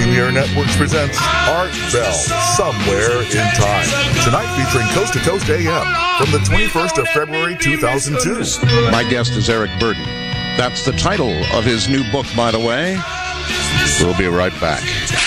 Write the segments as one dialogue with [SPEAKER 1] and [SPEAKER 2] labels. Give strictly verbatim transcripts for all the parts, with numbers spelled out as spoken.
[SPEAKER 1] Premier Networks presents Art Bell, Somewhere in Time. Tonight featuring Coast to Coast A M from the twenty-first of February, two thousand two.
[SPEAKER 2] My guest is Eric Burdon. That's the title of his new book, by the way. We'll be right back.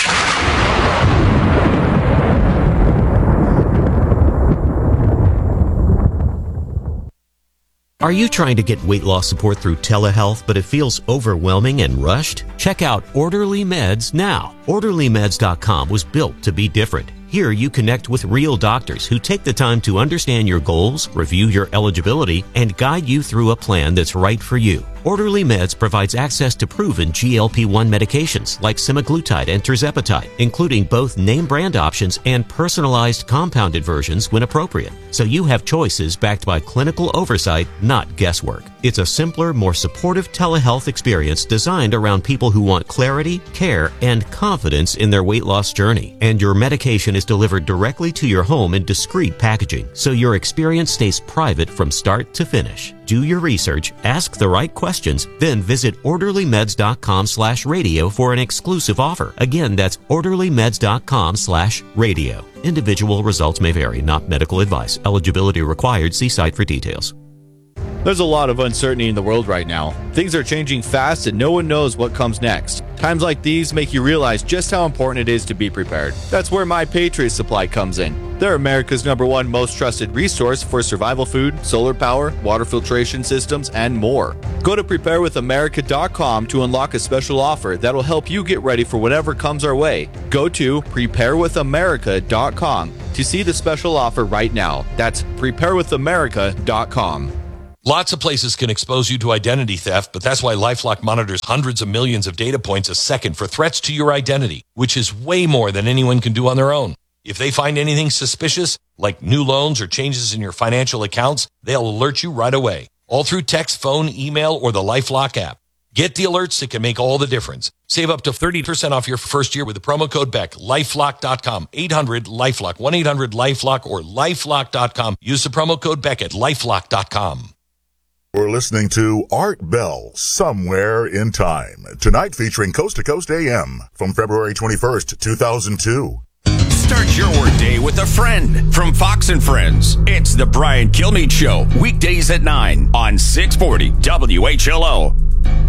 [SPEAKER 3] Are you trying to get weight loss support through telehealth, but it feels overwhelming and rushed? Check out Orderly Meds now. Orderly Meds dot com was built to be different. Here you connect with real doctors who take the time to understand your goals, review your eligibility, and guide you through a plan that's right for you. Orderly Meds provides access to proven G L P one medications like semaglutide and tirzepatide, including both name brand options and personalized compounded versions when appropriate. So you have choices backed by clinical oversight, not guesswork. It's a simpler, more supportive telehealth experience designed around people who want clarity, care, and confidence in their weight loss journey. And your medication is delivered directly to your home in discreet packaging, so your experience stays private from start to finish. Do your research, ask the right questions, then visit Orderly Meds dot com slash radio for an exclusive offer. Again, that's Orderly Meds dot com slash radio. Individual results may vary, not medical advice. Eligibility required. See site for details.
[SPEAKER 4] There's a lot of uncertainty in the world right now. Things are changing fast and no one knows what comes next. Times like these make you realize just how important it is to be prepared. That's where My Patriot Supply comes in. They're America's number one most trusted resource for survival food, solar power, water filtration systems, and more. Go to prepare with america dot com to unlock a special offer that'll help you get ready for whatever comes our way. Go to prepare with america dot com to see the special offer right now. That's prepare with america dot com.
[SPEAKER 5] Lots of places can expose you to identity theft, but that's why LifeLock monitors hundreds of millions of data points a second for threats to your identity, which is way more than anyone can do on their own. If they find anything suspicious, like new loans or changes in your financial accounts, they'll alert you right away, all through text, phone, email, or the LifeLock app. Get the alerts that can make all the difference. Save up to thirty percent off your first year with the promo code Beck. LifeLock dot com, eight hundred LifeLock, one eight hundred LifeLock, or LifeLock dot com. Use the promo code Beck at LifeLock dot com.
[SPEAKER 1] We're listening to Art Bell, Somewhere in Time. Tonight featuring Coast to Coast A M from February twenty-first, two thousand two.
[SPEAKER 6] Start your workday with a friend from Fox and Friends. It's the Brian Kilmeade Show, weekdays at nine on six forty W H L O.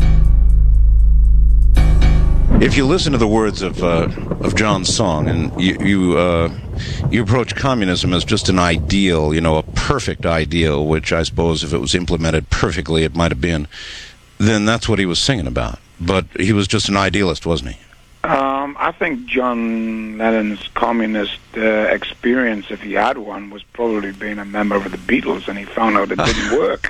[SPEAKER 2] If you listen to the words of uh, of John's song, and you you, uh, you approach communism as just an ideal, you know, a perfect ideal, which I suppose if it was implemented perfectly, it might have been, then that's what he was singing about. But he was just an idealist, wasn't he?
[SPEAKER 7] Um, I think John Lennon's communist uh, experience, if he had one, was probably being a member of the Beatles, and he found out it didn't work.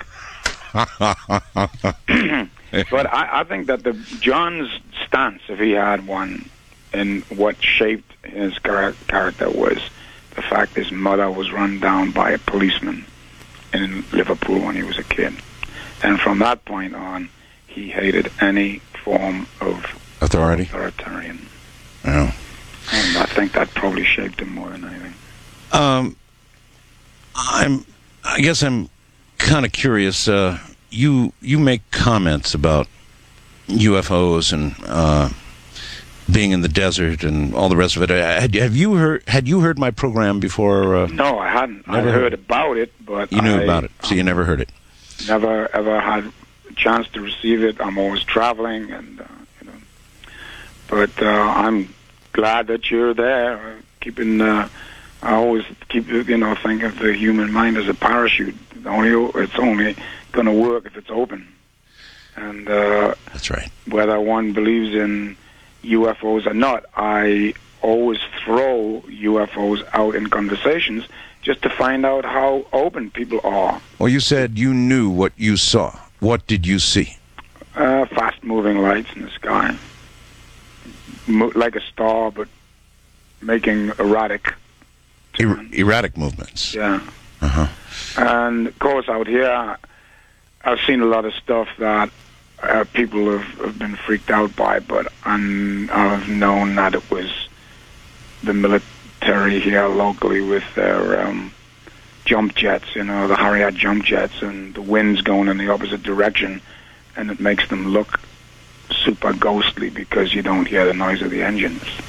[SPEAKER 7] But I, I think that the John's stance, if he had one, and what shaped his char- character was the fact his mother was run down by a policeman in Liverpool when he was a kid. And from that point on, he hated any form of
[SPEAKER 2] authority.
[SPEAKER 7] authoritarian.
[SPEAKER 2] Yeah.
[SPEAKER 7] And I think that probably shaped him more than anything.
[SPEAKER 2] Um, I'm, I guess I'm kind of curious. Uh, you you make comments about U F Os and uh, being in the desert and all the rest of it. Had, have you heard? Had you heard my program before? Uh,
[SPEAKER 7] no, I hadn't. I
[SPEAKER 2] heard,
[SPEAKER 7] heard about it, but
[SPEAKER 2] you knew
[SPEAKER 7] I,
[SPEAKER 2] about it, so
[SPEAKER 7] um,
[SPEAKER 2] you never heard it.
[SPEAKER 7] Never ever had a chance to receive it. I'm always traveling, and uh, you know. But uh, I'm glad that you're there, uh, keeping. Uh, I always keep, you know, think of the human mind as a parachute. Only it's only going to work if it's open. And uh,
[SPEAKER 2] that's right.
[SPEAKER 7] Whether one believes in U F Os or not, I always throw U F Os out in conversations just to find out how open people are.
[SPEAKER 2] Well, you said you knew what you saw. What did you see?
[SPEAKER 7] Uh, fast-moving lights in the sky, Mo- like a star, but making erratic.
[SPEAKER 2] Er- erratic movements.
[SPEAKER 7] Yeah.
[SPEAKER 2] Uh-huh.
[SPEAKER 7] And, of course, out here, I've seen a lot of stuff that uh, people have, have been freaked out by, but I'm, I've known that it was the military here locally with their um, jump jets, you know, the Harrier jump jets, and the wind's going in the opposite direction, and it makes them look super ghostly because you don't hear the noise of the engines.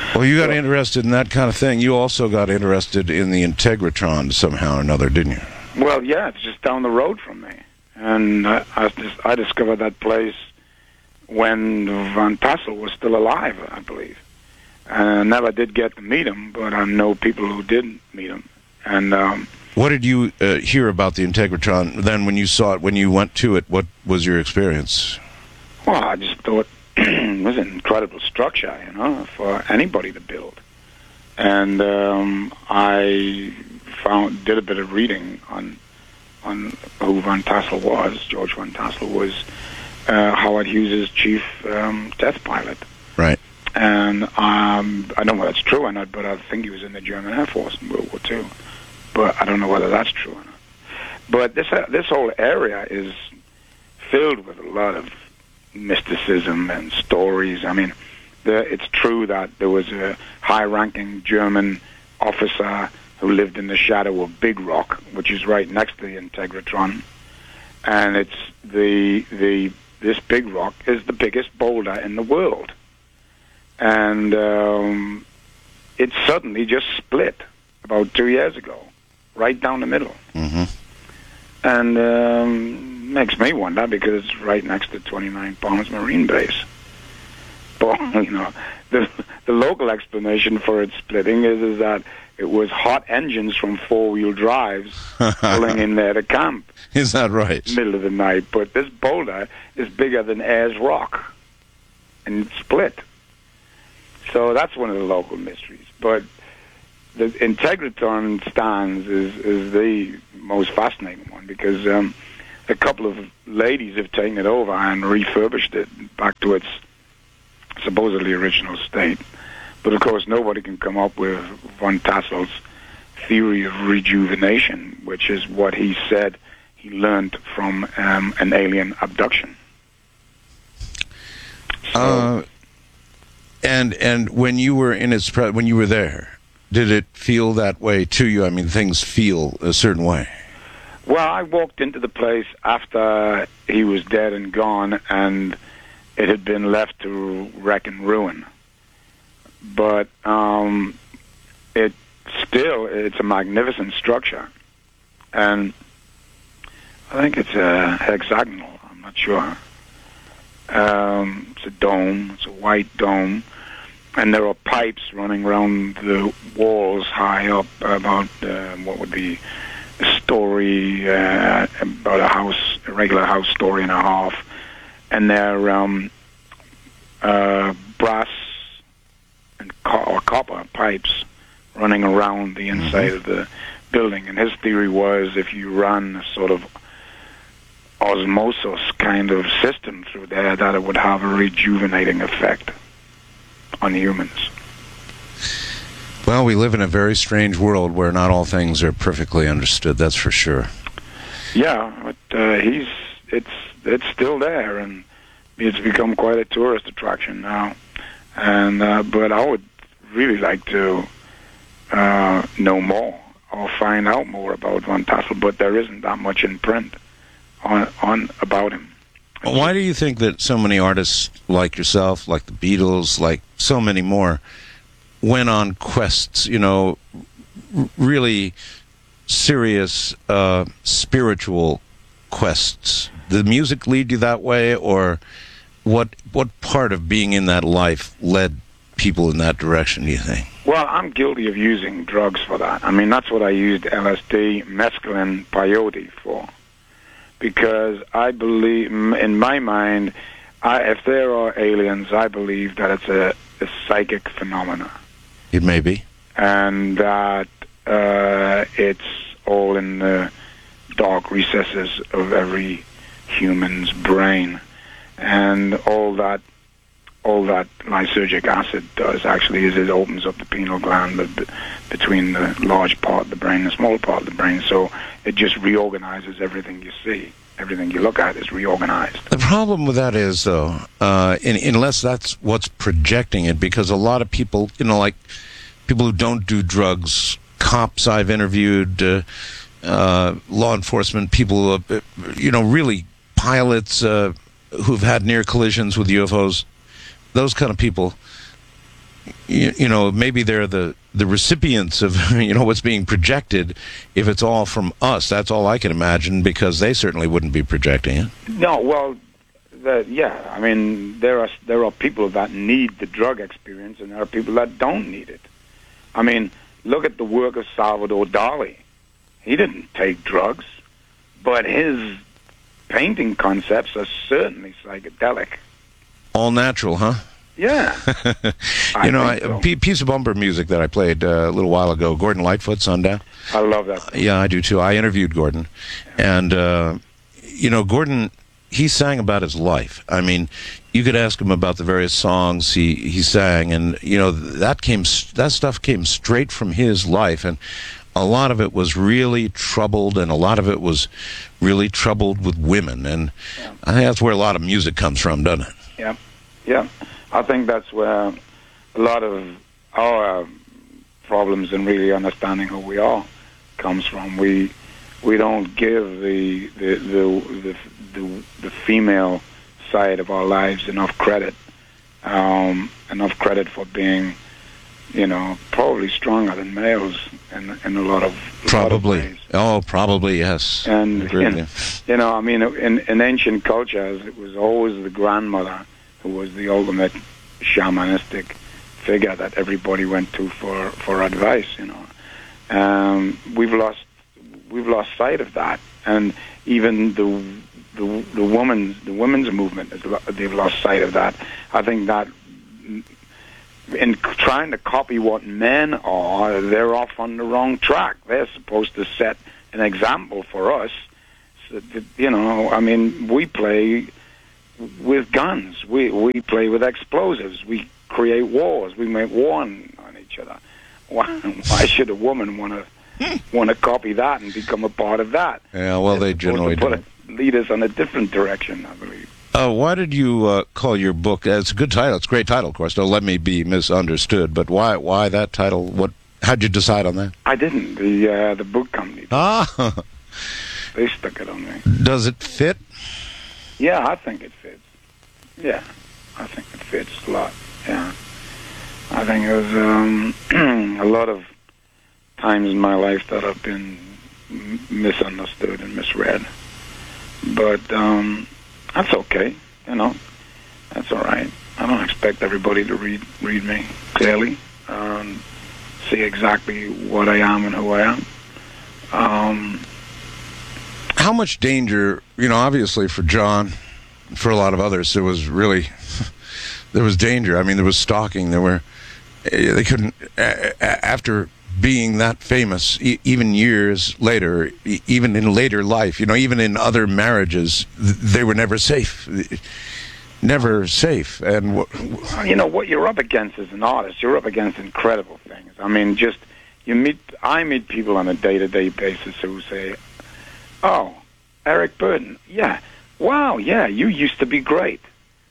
[SPEAKER 2] Well, you got interested in that kind of thing. You also got interested in the Integratron somehow or another, didn't you?
[SPEAKER 7] Well, yeah, it's just down the road from me. And I, I, just, I discovered that place when Van Tassel was still alive, I believe. And I never did get to meet him, but I know people who did meet him. And um,
[SPEAKER 2] what did you uh, hear about the Integratron then when you saw it, when you went to it? What was your experience?
[SPEAKER 7] Well, I just thought it was an incredible structure, you know, for anybody to build. And um, I found did a bit of reading on on who Van Tassel was. George Van Tassel was uh, Howard Hughes' chief um, test pilot.
[SPEAKER 2] Right.
[SPEAKER 7] And um, I don't know whether that's true or not, but I think he was in the German Air Force in World War Two. But I don't know whether that's true or not. But this uh, this whole area is filled with a lot of mysticism and stories. I mean, the, it's true that there was a high-ranking German officer who lived in the shadow of Big Rock, which is right next to the Integratron, and it's the the this Big Rock is the biggest boulder in the world, and um, it suddenly just split about two years ago, right down the middle,
[SPEAKER 2] mm-hmm.
[SPEAKER 7] and um, makes me wonder because it's right next to twenty-nine Palms Marine Base. But you know, the the local explanation for it splitting is is that it was hot engines from four-wheel drives pulling in there to camp.
[SPEAKER 2] Is that right?
[SPEAKER 7] Middle of the night. But this boulder is bigger than Ayers Rock, and it split. So that's one of the local mysteries. But the Integratron stands is, is the most fascinating one because um, a couple of ladies have taken it over and refurbished it back to its supposedly original state. But, of course, nobody can come up with Van Tassel's theory of rejuvenation, which is what he said he learned from um, an alien abduction. So,
[SPEAKER 2] uh, and and when you were in its pre- when you were there, did it feel that way to you? I mean, things feel a certain way.
[SPEAKER 7] Well, I walked into the place after he was dead and gone, and it had been left to wreck and ruin. But um, it still, it's a magnificent structure. And I think it's a hexagonal, I'm not sure. Um, it's a dome, it's a white dome. And there are pipes running around the walls high up, about uh, what would be a story, uh, about a house, a regular house story and a half. And they're um, uh, brass and co- or copper pipes running around the inside mm-hmm. of the building. And his theory was if you run a sort of osmosis kind of system through there, that it would have a rejuvenating effect on humans.
[SPEAKER 2] Well, we live in a very strange world where not all things are perfectly understood, that's for sure.
[SPEAKER 7] Yeah, but uh, he's it's it's still there, and it's become quite a tourist attraction now. And uh, but I would really like to uh, know more or find out more about Van Tassel, but there isn't that much in print on on about him.
[SPEAKER 2] Why do you think that so many artists like yourself, like the Beatles, like so many more, went on quests, you know, r- really serious uh, spiritual quests? Did the music lead you that way, or what what part of being in that life led people in that direction, do you think?
[SPEAKER 7] Well, I'm guilty of using drugs for that. I mean, that's what I used L S D, mescaline, peyote for. Because I believe, in my mind, I, if there are aliens, I believe that it's a, a psychic phenomena.
[SPEAKER 2] It may be.
[SPEAKER 7] And that uh, it's all in the dark recesses of every human's brain. And all that all that lysergic acid does actually is it opens up the pineal gland b- between the large part of the brain and the small part of the brain. So it just reorganizes everything you see. Everything you look at is reorganized.
[SPEAKER 2] The problem with that is, though, uh, in, unless that's what's projecting it, because a lot of people, you know, like people who don't do drugs, cops I've interviewed, uh, uh, law enforcement, people, uh, you know, really pilots uh, who've had near collisions with U F Os, those kind of people, you, you know, maybe they're the, the recipients of, you know, what's being projected. If it's all from us, that's all I can imagine, because they certainly wouldn't be projecting it.
[SPEAKER 7] No, well, the, yeah, I mean, there are there are people that need the drug experience, and there are people that don't need it. I mean, look at the work of Salvador Dali. He didn't take drugs, but his painting concepts are certainly psychedelic.
[SPEAKER 2] All natural, huh?
[SPEAKER 7] Yeah.
[SPEAKER 2] you know,
[SPEAKER 7] I
[SPEAKER 2] I,
[SPEAKER 7] so.
[SPEAKER 2] a piece of bumper music that I played uh, a little while ago, Gordon Lightfoot, Sundown.
[SPEAKER 7] I love that.
[SPEAKER 2] Uh, yeah, I do too. I interviewed Gordon. And, uh, you know, Gordon, he sang about his life. I mean, you could ask him about the various songs he, he sang, and, you know, that came that stuff came straight from his life. And a lot of it was really troubled, and a lot of it was really troubled with women. And yeah. I think that's where a lot of music comes from, doesn't it?
[SPEAKER 7] Yeah, yeah. I think that's where a lot of our problems in really understanding who we are comes from. We we don't give the the the the, the, the female side of our lives enough credit, um, enough credit for being, you know, probably stronger than males in in a lot of
[SPEAKER 2] probably.
[SPEAKER 7] Lot of ways.
[SPEAKER 2] Oh, probably yes.
[SPEAKER 7] And in, you know, I mean, in in ancient cultures, it was always the grandmother who was the ultimate shamanistic figure that everybody went to for, for advice. You know, um, we've lost we've lost sight of that, and even the the the women's the women's movement is they've lost sight of that. I think that in trying to copy what men are, they're off on the wrong track. They're supposed to set an example for us. So that, you know, I mean, we play with guns. We we play with explosives. We create wars. We make war on, on each other. Why, why should a woman want to want to copy that and become a part of that?
[SPEAKER 2] Yeah, well,
[SPEAKER 7] They're
[SPEAKER 2] they generally
[SPEAKER 7] put
[SPEAKER 2] do.
[SPEAKER 7] It, lead us on a different direction, I believe.
[SPEAKER 2] Uh, why did you uh, call your book? Uh, it's a good title. It's a great title, of course. Don't let me be misunderstood. But why why that title? What? How'd you decide on that?
[SPEAKER 7] I didn't. The uh, the book company.
[SPEAKER 2] Ah,
[SPEAKER 7] they stuck it on me.
[SPEAKER 2] Does it fit?
[SPEAKER 7] Yeah, I think it fits. Yeah, I think it fits a lot. Yeah, I think it was um, a lot of times in my life that I've been m- misunderstood and misread. But um, that's okay, you know. That's all right. I don't expect everybody to read read me clearly, um, see exactly what I am and who I am. Um,
[SPEAKER 2] How much danger, you know, obviously for John, for a lot of others, there was really, there was danger. I mean, there was stalking. There were, they couldn't, after being that famous, even years later, even in later life, you know, even in other marriages, they were never safe. Never safe. And
[SPEAKER 7] you know, what you're up against as an artist, you're up against incredible things. I mean, just, you meet, I meet people on a day-to-day basis who say, oh, Eric Burdon, yeah, wow, yeah, you used to be great.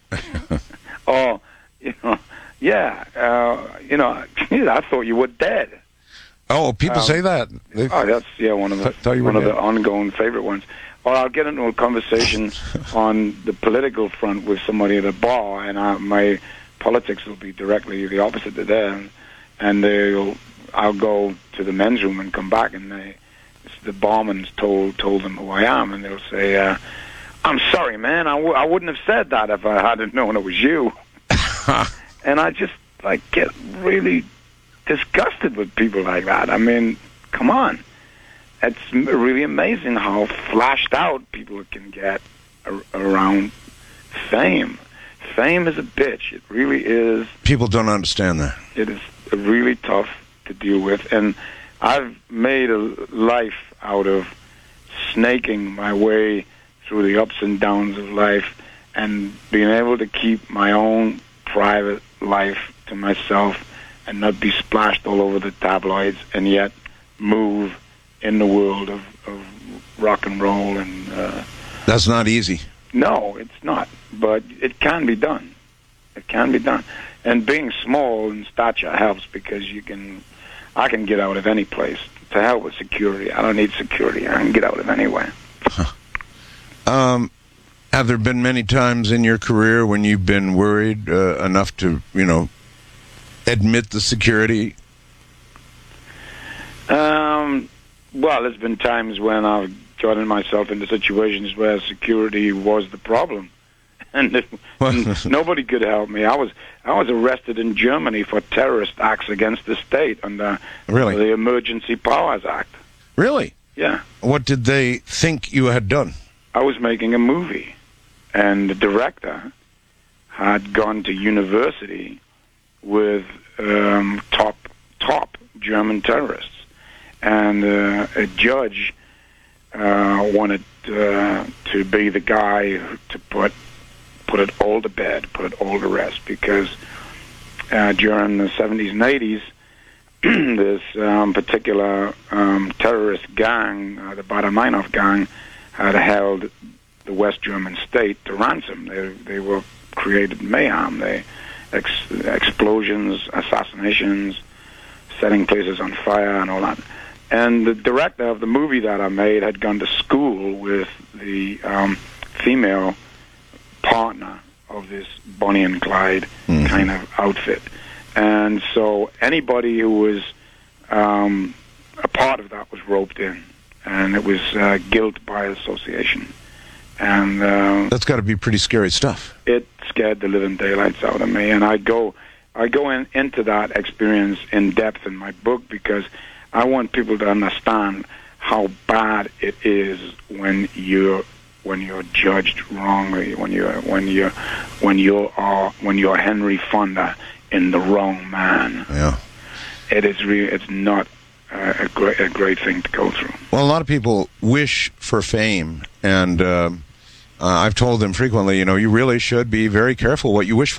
[SPEAKER 7] Oh, you know, yeah, uh, you know, I thought you were dead.
[SPEAKER 2] Oh, people um, say that. They've,
[SPEAKER 7] oh, that's yeah, one of the
[SPEAKER 2] th-
[SPEAKER 7] one of the ongoing favorite ones. Or I'll get into a conversation on the political front with somebody at a bar, and I, my politics will be directly the opposite to theirs. And they'll, I'll go to the men's room and come back, and they, the barman's told told them who I am, and they'll say, uh, "I'm sorry, man. I, w- I wouldn't have said that if I hadn't known it was you." And I just like get really disgusted with people like that. I mean, come on. It's really amazing how flashed out people can get ar- around fame. Fame is a bitch. It really is.
[SPEAKER 2] People don't understand that.
[SPEAKER 7] It is really tough to deal with. And I've made a life out of snaking my way through the ups and downs of life and being able to keep my own private life to myself and not be splashed all over the tabloids, and yet move in the world of, of rock and roll. And uh,
[SPEAKER 2] that's not easy.
[SPEAKER 7] No, it's not. But it can be done. It can be done. And being small in stature helps, because you can, I can get out of any place. To hell with security. I don't need security. I can get out of anywhere.
[SPEAKER 2] Huh. Um, have there been many times in your career when you've been worried uh, enough to, you know, admit the security?
[SPEAKER 7] Um, well, there's been times when I've gotten myself into situations where security was the problem, and, it, and nobody could help me. I was I was arrested in Germany for terrorist acts against the state under
[SPEAKER 2] Really?
[SPEAKER 7] the Emergency Powers Act.
[SPEAKER 2] Really?
[SPEAKER 7] Yeah.
[SPEAKER 2] What did they think you had done?
[SPEAKER 7] I was making a movie, and the director had gone to university with um, top top German terrorists, and uh, a judge uh, wanted uh, to be the guy who- to put put it all to bed, put it all to rest, because uh, during the seventies and eighties, this um, particular um, terrorist gang, uh, the Baader-Meinhof gang, had held the West German state to ransom. They they were created mayhem. They ex- explosions, assassinations, setting places on fire, and all that. And the director of the movie that I made had gone to school with the um, female partner of this Bonnie and Clyde
[SPEAKER 2] Mhm.
[SPEAKER 7] kind of outfit. And so anybody who was um, a part of that was roped in, and it was uh, guilt by association. And uh,
[SPEAKER 2] That's got to be pretty scary stuff.
[SPEAKER 7] it scared the living daylights out of me. And I go, I go in, into that experience in depth in my book, because I want people to understand how bad it is when you're when you're judged wrongly, when you're when you when you are when you're Henry Fonda in The Wrong Man.
[SPEAKER 2] Yeah.
[SPEAKER 7] It is really, it's not uh, a great a great thing to go through.
[SPEAKER 2] Well, a lot of people wish for fame, and um, uh, I've told them frequently, you know, you really should be very careful what you wish for.